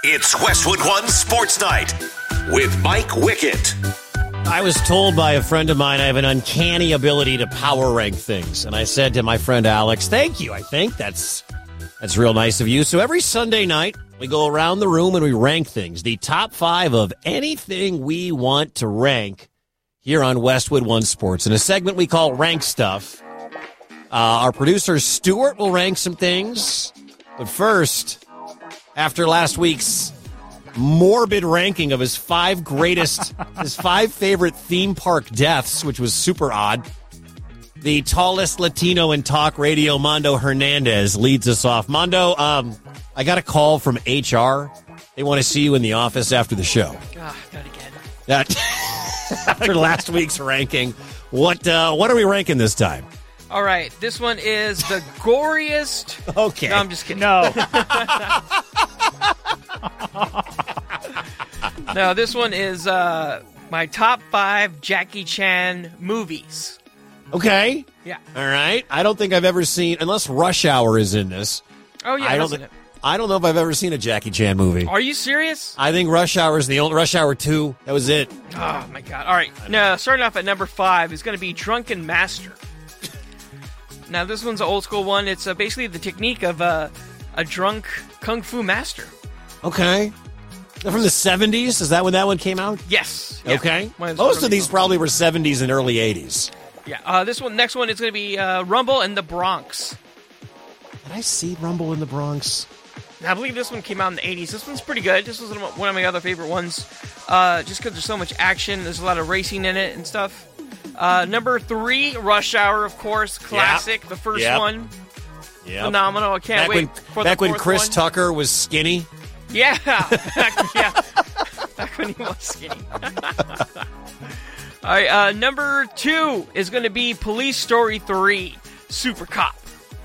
It's Westwood One Sports Night with Mike Wickett. I was told by a friend of mine I have an uncanny ability to power rank things. And I said to my friend Alex, thank you. I think that's real nice of you. So every Sunday night, we go around the room and we rank things. The top 5 of anything we want to rank here on Westwood One Sports. In a segment we call Rank Stuff, our producer Stuart will rank some things. But first, after last week's morbid ranking of his 5 favorite theme park deaths, which was super odd, the tallest Latino in talk radio, Mondo Hernandez, leads us off. Mondo, I got a call from HR. They want to see you in the office after the show. Not again. After last week's ranking, what are we ranking this time? All right, this one is the goriest. Okay. No, I'm just kidding. No. No, this one is my top 5 Jackie Chan movies. Okay. Yeah. All right. I don't think I've ever seen, unless Rush Hour is in this. Oh, yeah, that's in it. I don't know if I've ever seen a Jackie Chan movie. Are you serious? I think Rush Hour is the old Rush Hour 2. That was it. Oh, my God. All right. Now, starting off at number 5 is going to be Drunken Master. Now, this one's an old school one. It's basically the technique of a drunk kung fu master. Okay. They're from the 70s? Is that when that one came out? Yes. Yeah. Okay. Most of these probably were 70s and early 80s. Yeah. Next one is going to be Rumble in the Bronx. Did I see Rumble in the Bronx? I believe this one came out in the 80s. This one's pretty good. This was one of my other favorite ones. Just because there's so much action. There's a lot of racing in it and stuff. Number 3, Rush Hour, of course. Classic. Yep. The first one. Yeah. Phenomenal. I can't wait for the back when fourth Chris one. Tucker was skinny. Yeah. Back when he was skinny. All right. Number 2 is going to be Police Story 3, Super Cop.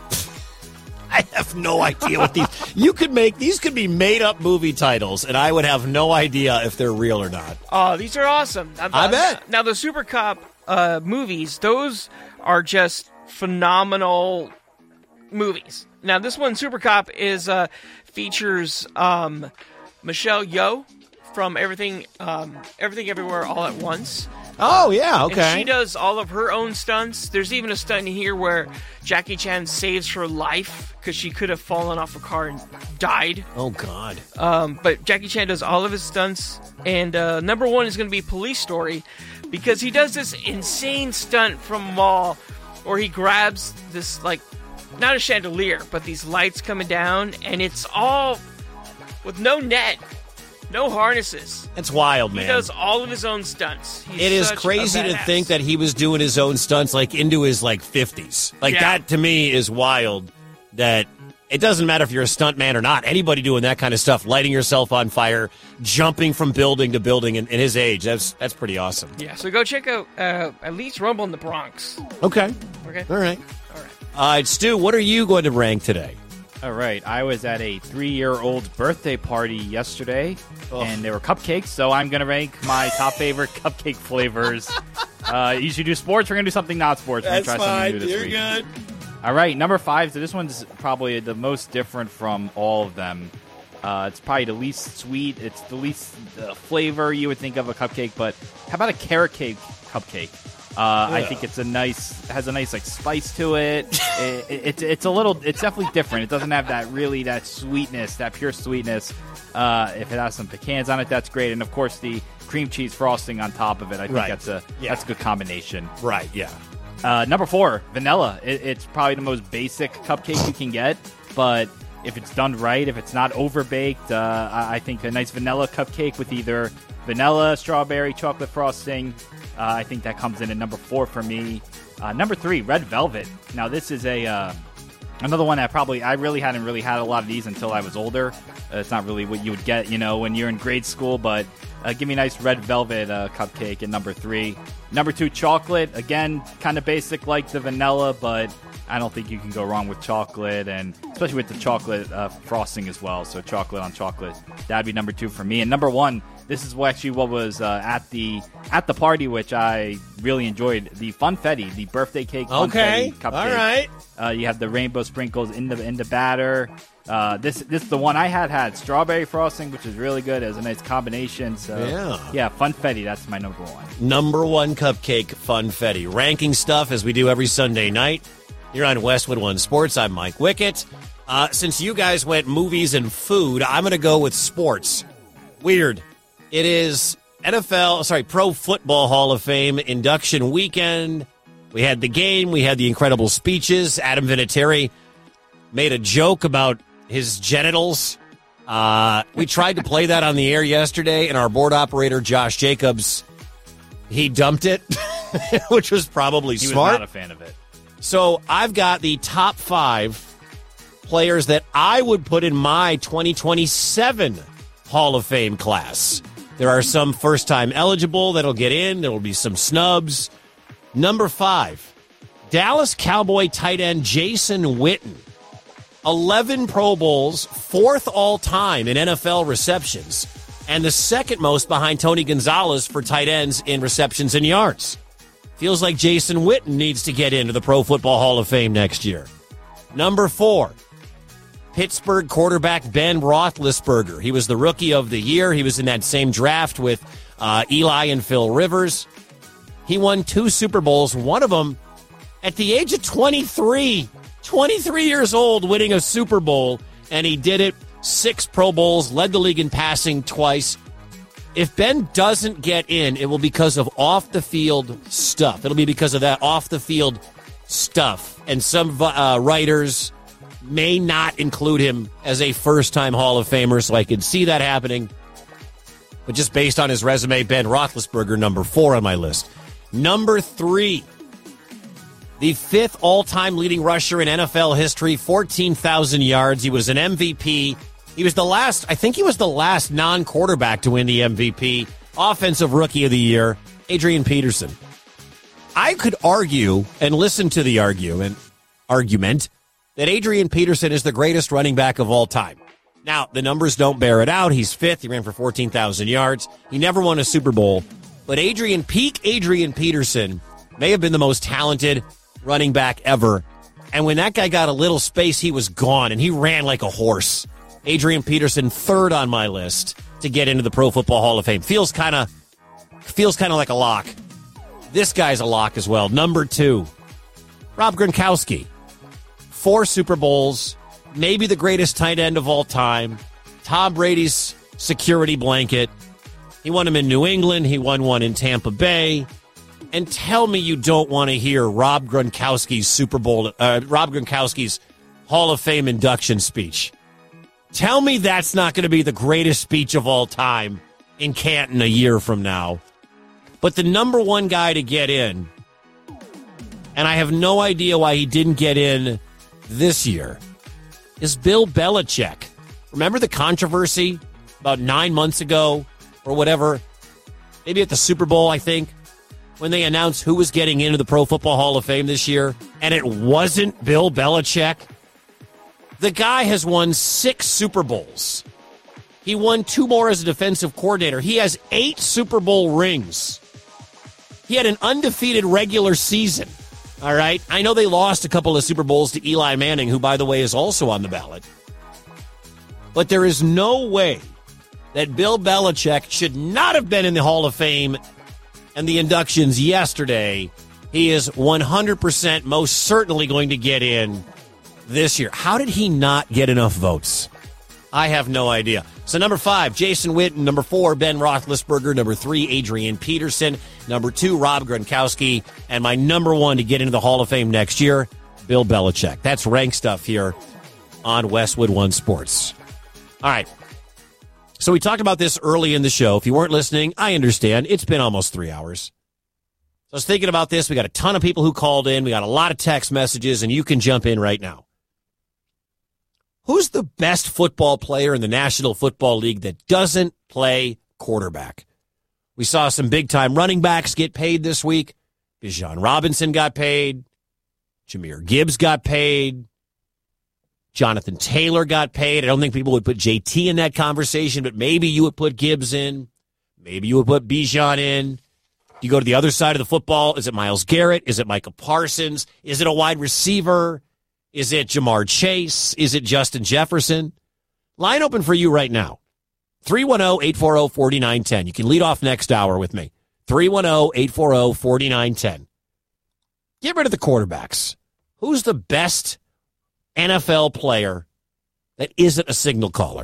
I have no idea what these... These could be made-up movie titles, and I would have no idea if they're real or not. Oh, these are awesome. I bet. Now, the Super Cop movies, those are just phenomenal movies. Now, this one, Super Cop, features Michelle Yeoh from Everything Everywhere All at Once. Oh, yeah, okay. And she does all of her own stunts. There's even a stunt in here where Jackie Chan saves her life because she could have fallen off a car and died. Oh, God. But Jackie Chan does all of his stunts. And number 1 is going to be Police Story because he does this insane stunt from a mall where he grabs this, like, not a chandelier, but these lights coming down, and it's all with no net. No harnesses. That's wild, man. He does all of his own stunts. It is crazy to think that he was doing his own stunts like into his 50s. That to me is wild. That it doesn't matter if you're a stuntman or not. Anybody doing that kind of stuff, lighting yourself on fire, jumping from building to building in his age, that's pretty awesome. Yeah, so go check out at least Rumble in the Bronx. Okay. All right. Stu, what are you going to rank today? All right, I was at a 3-year-old's birthday party yesterday, and there were cupcakes, so I'm going to rank my top favorite cupcake flavors. Usually do sports, we're going to do something not sports. We're going to try something new this week. Good. All right, number 5, so this one's probably the most different from all of them. It's probably the least sweet, it's the least flavor you would think of a cupcake, but how about a carrot cake cupcake? I think has a nice spice to it. It's definitely different. It doesn't have that sweetness, that pure sweetness. If it has some pecans on it, that's great. And of course the cream cheese frosting on top of it. I think that's a good combination. Right. Yeah. Number 4, vanilla. It's probably the most basic cupcake you can get, but if it's done right, if it's not overbaked, I think a nice vanilla cupcake with either vanilla, strawberry, chocolate frosting. I think that comes in at number 4 for me. Number 3, red velvet. Now this is another one that I really hadn't had a lot of these until I was older. It's not really what you would get, when you're in grade school, but give me a nice red velvet cupcake at number 3. Number 2, chocolate. Again, kind of basic like the vanilla, but I don't think you can go wrong with chocolate, and especially with the chocolate frosting as well. So chocolate on chocolate, that'd be number 2 for me. And number 1, this is actually what was at the party, which I really enjoyed. The Funfetti, the birthday cake Funfetti cupcake. All right. You have the rainbow sprinkles in the batter. This is the one I had strawberry frosting, which is really good. It has a nice combination. So yeah, Funfetti, that's my number one. Number one cupcake, Funfetti. Ranking stuff as we do every Sunday night. You're on Westwood One Sports. I'm Mike Wickett. Since you guys went movies and food, I'm going to go with sports. Weird. It is Pro Football Hall of Fame induction weekend. We had the game. We had the incredible speeches. Adam Vinatieri made a joke about his genitals. We tried to play that on the air yesterday, and our board operator, Josh Jacobs, he dumped it, which was probably smart. He was not a fan of it. So I've got the top 5 players that I would put in my 2027 Hall of Fame class. There are some first-time eligible that'll get in. There will be some snubs. Number 5, Dallas Cowboy tight end Jason Witten. 11 Pro Bowls, 4th all-time in NFL receptions, and the second most behind Tony Gonzalez for tight ends in receptions and yards. Feels like Jason Witten needs to get into the Pro Football Hall of Fame next year. Number 4, Pittsburgh quarterback Ben Roethlisberger. He was the Rookie of the Year. He was in that same draft with Eli and Phil Rivers. He won 2 Super Bowls, one of them at the age of 23. 23 years old, winning a Super Bowl, and he did it. 6 Pro Bowls, led the league in passing twice. If Ben doesn't get in, it will be because of off-the-field stuff. It'll be because of that off-the-field stuff. And some writers may not include him as a first-time Hall of Famer, so I could see that happening. But just based on his resume, Ben Roethlisberger, number 4 on my list. Number 3, the 5th all-time leading rusher in NFL history, 14,000 yards. He was an MVP. He was the last non-quarterback to win the MVP. Offensive Rookie of the Year, Adrian Peterson. I could argue and listen to the argument that Adrian Peterson is the greatest running back of all time. Now, the numbers don't bear it out. He's 5th. He ran for 14,000 yards. He never won a Super Bowl. But peak Adrian Peterson may have been the most talented running back ever. And when that guy got a little space, he was gone, and he ran like a horse. Adrian Peterson, 3rd on my list to get into the Pro Football Hall of Fame. Feels kind of like a lock. This guy's a lock as well. Number 2, Rob Gronkowski. 4 Super Bowls, maybe the greatest tight end of all time. Tom Brady's security blanket. He won him in New England. He won one in Tampa Bay. And tell me you don't want to hear Rob Gronkowski's Hall of Fame induction speech. Tell me that's not going to be the greatest speech of all time in Canton a year from now. But the number 1 guy to get in, and I have no idea why he didn't get in this year, is Bill Belichick. Remember the controversy about 9 months ago or whatever, maybe at the Super Bowl, I think, when they announced who was getting into the Pro Football Hall of Fame this year, and it wasn't Bill Belichick? The guy has won 6 Super Bowls. He won 2 more as a defensive coordinator. He has 8 Super Bowl rings. He had an undefeated regular season. All right? I know they lost a couple of Super Bowls to Eli Manning, who, by the way, is also on the ballot. But there is no way that Bill Belichick should not have been in the Hall of Fame and the inductions yesterday. He is 100% most certainly going to get in this year. How did he not get enough votes? I have no idea. So number 5, Jason Witten. Number 4, Ben Roethlisberger. Number 3, Adrian Peterson. Number 2, Rob Gronkowski. And my number 1 to get into the Hall of Fame next year, Bill Belichick. That's rank stuff here on Westwood One Sports. All right. So we talked about this early in the show. If you weren't listening, I understand. It's been almost 3 hours. So I was thinking about this. We got a ton of people who called in. We got a lot of text messages, and you can jump in right now. Who's the best football player in the National Football League that doesn't play quarterback? We saw some big-time running backs get paid this week. Bijan Robinson got paid. Jahmyr Gibbs got paid. Jonathan Taylor got paid. I don't think people would put JT in that conversation, but maybe you would put Gibbs in. Maybe you would put Bijan in. You go to the other side of the football. Is it Myles Garrett? Is it Micah Parsons? Is it a wide receiver? Is it Jamar Chase? Is it Justin Jefferson? Line open for you right now. 310-840-4910. You can lead off next hour with me. 310-840-4910. Get rid of the quarterbacks. Who's the best NFL player that isn't a signal caller?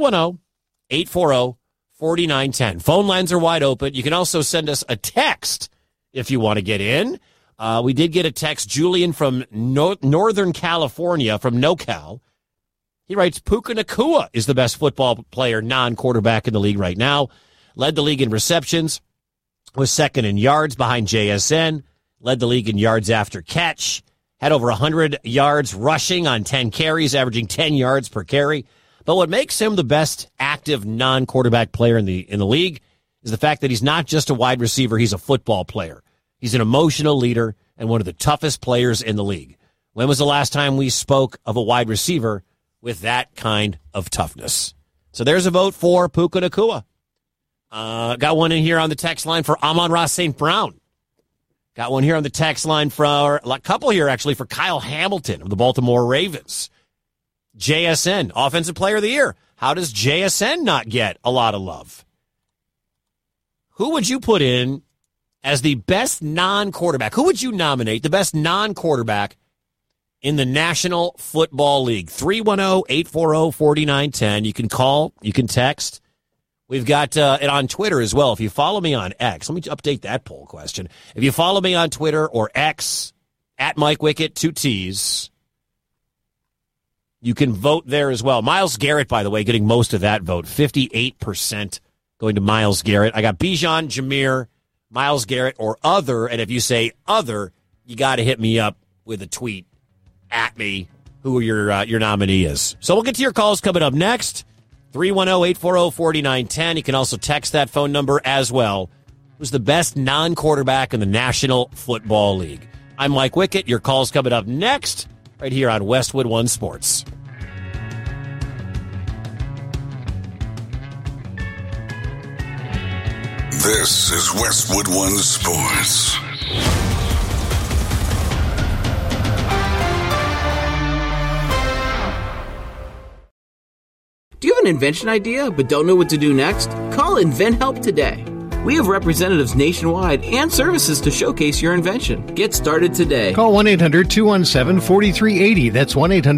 310-840-4910. Phone lines are wide open. You can also send us a text if you want to get in. We did get a text, Julian from Northern California, from NoCal. He writes, Puka Nacua is the best football player, non-quarterback in the league right now. Led the league in receptions, was second in yards behind JSN, led the league in yards after catch, had over 100 yards rushing on 10 carries, averaging 10 yards per carry. But what makes him the best active non-quarterback player in the league is the fact that he's not just a wide receiver, he's a football player. He's an emotional leader and one of the toughest players in the league. When was the last time we spoke of a wide receiver with that kind of toughness? So there's a vote for Puka Nacua. Got one in here on the text line for Amon-Ra St. Brown. Got one here on the text line for a couple here, actually, for Kyle Hamilton of the Baltimore Ravens. JSN, Offensive Player of the Year. How does JSN not get a lot of love? Who would you put in as the best non-quarterback? Who would you nominate the best non-quarterback in the National Football League? 310-840-4910. You can call, you can text. We've got it on Twitter as well. If you follow me on X, let me update that poll question. If you follow me on Twitter or X, at Mike Wickett, 2 T's, you can vote there as well. Myles Garrett, by the way, getting most of that vote. 58% going to Myles Garrett. I got Bijan, Jameer, Myles Garrett, or other. And if you say other, you got to hit me up with a tweet at me who your nominee is. So we'll get to your calls coming up next. 310-840-4910. You can also text that phone number as well. Who's the best non-quarterback in the National Football League? I'm Mike Wickett. Your call's coming up next right here on Westwood One Sports. This is Westwood One Sports. Do you have an invention idea but don't know what to do next? Call InventHelp today. We have representatives nationwide and services to showcase your invention. Get started today. Call 1-800-217-4380. That's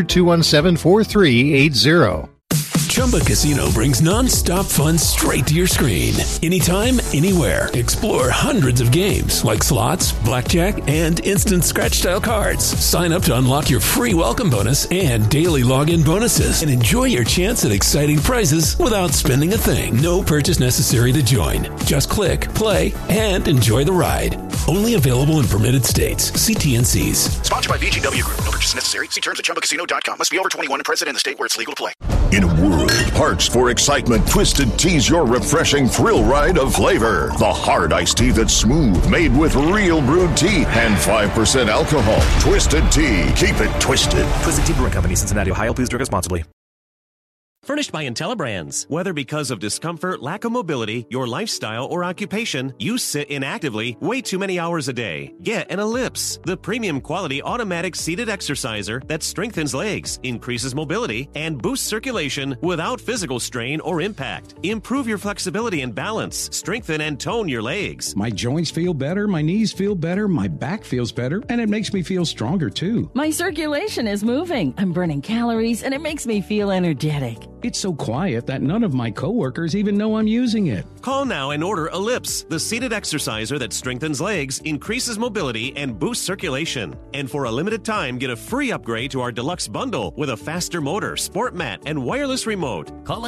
1-800-217-4380. Chumba Casino brings non-stop fun straight to your screen. Anytime, anywhere. Explore hundreds of games like slots, blackjack, and instant scratch-style cards. Sign up to unlock your free welcome bonus and daily login bonuses. And enjoy your chance at exciting prizes without spending a thing. No purchase necessary to join. Just click, play, and enjoy the ride. Only available in permitted states. See T&Cs. Sponsored by VGW Group. No purchase necessary. See terms at ChumbaCasino.com. Must be over 21 and present in the state where it's legal to play. In a world parched for excitement, Twisted Tea's your refreshing thrill ride of flavor. The hard iced tea that's smooth, made with real brewed tea and 5% alcohol. Twisted Tea. Keep it twisted. Twisted Tea Brewing Company, Cincinnati, Ohio. Please drink responsibly. Furnished by IntelliBrands. Whether because of discomfort, lack of mobility, your lifestyle, or occupation, you sit inactively way too many hours a day. Get an Ellipse, the premium quality automatic seated exerciser that strengthens legs, increases mobility, and boosts circulation without physical strain or impact. Improve your flexibility and balance. Strengthen and tone your legs. My joints feel better, my knees feel better, my back feels better, and it makes me feel stronger too. My circulation is moving. I'm burning calories, and it makes me feel energetic. It's so quiet that none of my coworkers even know I'm using it. Call now and order Ellipse, the seated exerciser that strengthens legs, increases mobility, and boosts circulation. And for a limited time, get a free upgrade to our deluxe bundle with a faster motor, sport mat, and wireless remote. Call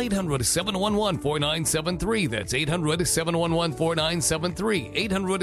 800-711-4973. That's 800-711-4973.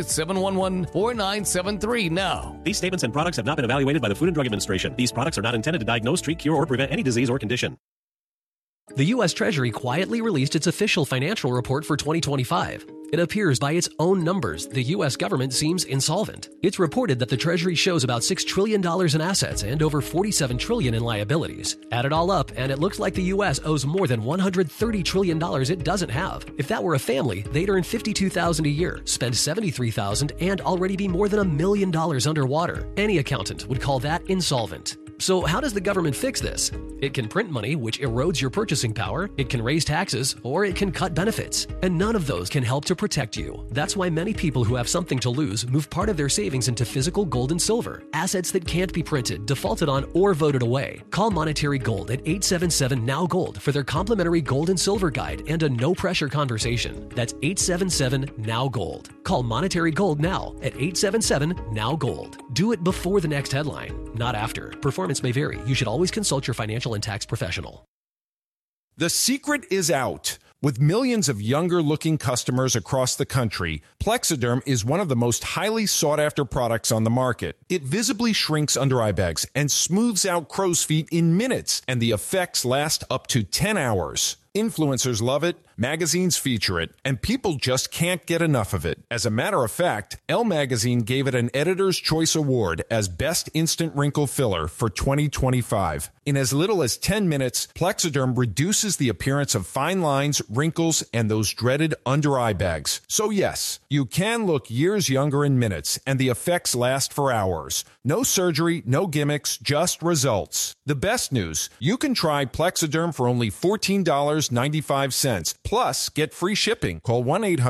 800-711-4973 now. These statements and products have not been evaluated by the Food and Drug Administration. These products are not intended to diagnose, treat, cure, or prevent any disease or condition. The U.S. Treasury quietly released its official financial report for 2025. It appears by its own numbers, the U.S. government seems insolvent. It's reported that the Treasury shows about $6 trillion in assets and over $47 trillion in liabilities. Add it all up, and it looks like the U.S. owes more than $130 trillion it doesn't have. If that were a family, they'd earn $52,000 a year, spend $73,000, and already be more than $1 million underwater. Any accountant would call that insolvent. So how does the government fix this? It can print money, which erodes your purchasing power, it can raise taxes, or it can cut benefits. And none of those can help to protect you. That's why many people who have something to lose move part of their savings into physical gold and silver, assets that can't be printed, defaulted on, or voted away. Call Monetary Gold at 877-NOW-GOLD for their complimentary gold and silver guide and a no-pressure conversation. That's 877-NOW-GOLD. Call Monetary Gold now at 877-NOW-GOLD. Do it before the next headline, not after. Performance may vary. You should always consult your financial and tax professional. The secret is out. With millions of younger-looking customers across the country, Plexiderm is one of the most highly sought-after products on the market. It visibly shrinks under-eye bags and smooths out crow's feet in minutes, and the effects last up to 10 hours. Influencers love it, magazines feature it, and people just can't get enough of it. As a matter of fact, Elle Magazine gave it an Editor's Choice Award as Best Instant Wrinkle Filler for 2025. In as little as 10 minutes, Plexiderm reduces the appearance of fine lines, wrinkles, and those dreaded under-eye bags. So yes, you can look years younger in minutes, and the effects last for hours. No surgery, no gimmicks, just results. The best news, you can try Plexiderm for only $14.95. Plus, get free shipping. Call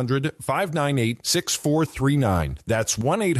1-800-598-6439. That's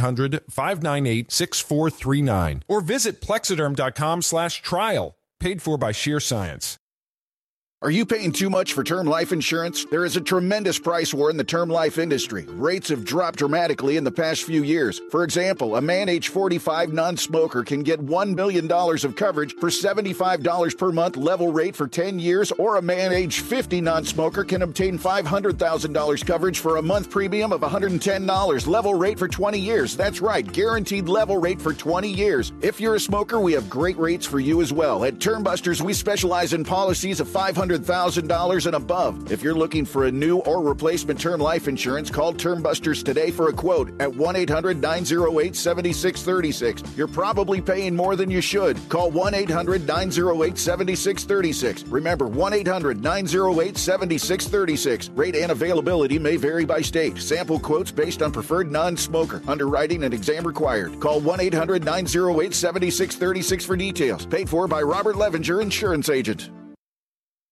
1-800-598-6439. Or visit Plexiderm.com/trial. Paid for by Sheer Science. Are you paying too much for term life insurance? There is a tremendous price war in the term life industry. Rates have dropped dramatically in the past few years. For example, a man age 45 non-smoker can get $1 million of coverage for $75 per month level rate for 10 years, or a man age 50 non-smoker can obtain $500,000 coverage for a month premium of $110 level rate for 20 years. That's right, guaranteed level rate for 20 years. If you're a smoker, we have great rates for you as well. At Term Busters, we specialize in policies of $500,000 and above. If you're looking for a new or replacement term life insurance, call Term Busters today for a quote at 1-800-908-7636. You're probably paying more than you should. Call 1-800-908-7636. Remember, 1-800-908-7636. Rate and availability may vary by state. Sample quotes based on preferred non-smoker. Underwriting and exam required. Call 1-800-908-7636 for details. Paid for by Robert Levinger, Insurance Agent.